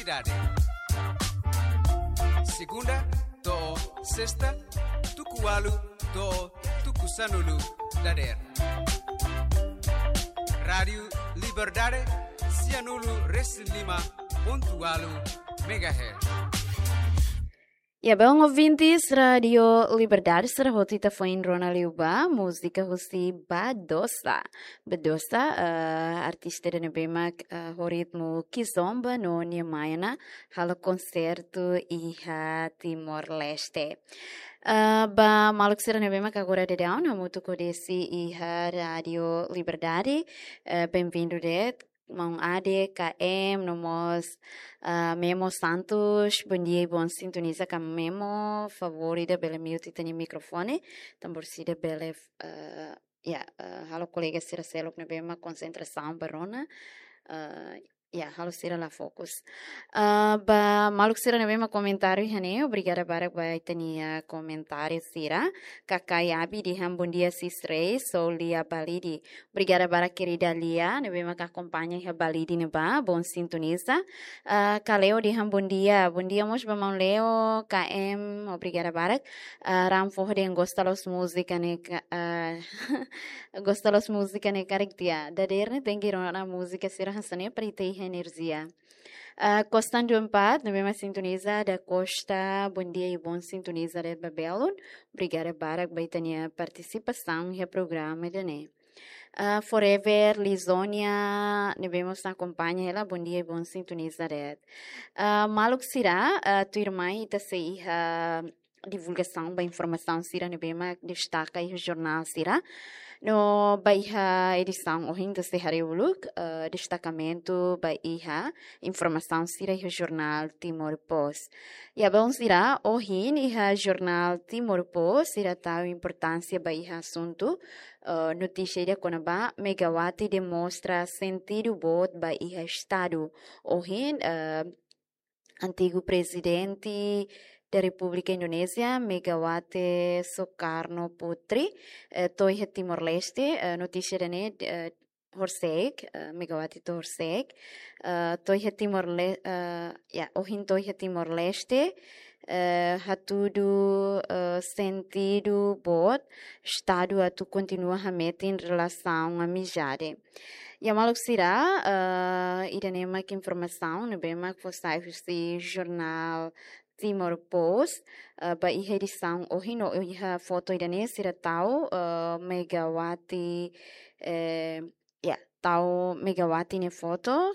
cidade. Segunda, to sexta, tukualu, to tukusanulu, dader. Rádio Liberdade, Cianulu, Resilima, pontualu, megahertz. Ya, bom ouvintes, Radio Liberdade, será hotita foi em Ronaliuba, música hosti Badosa. Badosa, artista de Nebemak, o ritmo Kizomba, no Niemayana, halo concerto iha Timor-Leste. Ba maluk sira Nebemak agora de down, hamutu kodesi iha Radio Liberdade, bem-vindo de Mão AD, KM, nomos Memo Santos, bom dia e bom sintoniza com Memo, favorita pela mute tem microfone, tamborcida pela, halo colega sira selok na bema concentração barona, halo sira la focus. Ba maluk sira na bema comentário hane, obrigada para vai tenia comentário sira, Kakayabi di bom dia Cisrei, sou Lia Balidi. Obrigada para a querida Lia, na bema que acompanha a Balidi neba, bom sintoniza. Kaleo di bom dia mos bamão Leo, KM, obrigada para. Ram forden gosta los música ne gosta los música ne caractia. Daderne tem que ir na música sira hasane para ter energia. Costa do Empat, na mesma sintoniza da Costa, bom dia e bom sintoniza de Babelon. Obrigada para a participação no programa de né. Forever, Lisonia, nevemos na companhia, ela, bom dia e bom sintoniza de. Maluk Sira, tua irmã está se divulgação da informação Sira, nevema destaca aí o jornal Sira. No baiha edição ohin da Seharewuluk, destacamento baiha informação sira o jornal Timor Post. E a bom sira ohin iha jornal Timor Post sira tal importância baiha assunto notícia de konaba Megawati demonstra sentido bot baiha estado ohin antigo presidente da República Indonésia, Megawati Soekarno Putri, Toiha Timor-Leste, notícia da Horsek, Megawati Horsek, Toiha Timor-Leste, hatudo sentido bot, Estado atu continua a meter em relação à amizade. E a maluk sira, iranema que informação, no bem que fosse este jornal Timor Post, ba iha edição ohino iha foto idane sira tau Megawati tau Megawati ne foto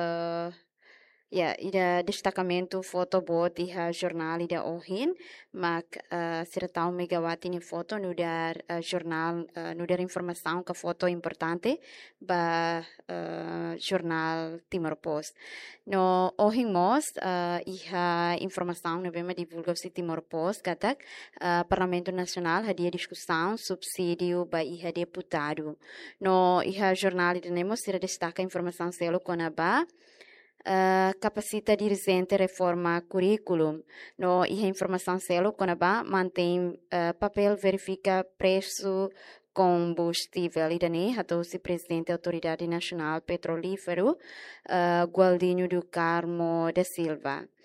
ida destacamento foto bot iha jornal ida ohin mak sira tau Megawati ne foto no dar jornal no dar informação que foto importante ba jornal Timor Post. No ohin mos iha informação no bema divulga se Timor Post katak Parlamento Nacional hadia discussão subsídio ba iha deputado. No iha jornal ida nemos sira destaca informação selo konaba capacita dirigente reforma curriculum. No iha informação selo konaba mantém papel verifica preço combustível idane hatosi presidente autoridade nacional petrolífero Gualdinho do Carmo da Silva.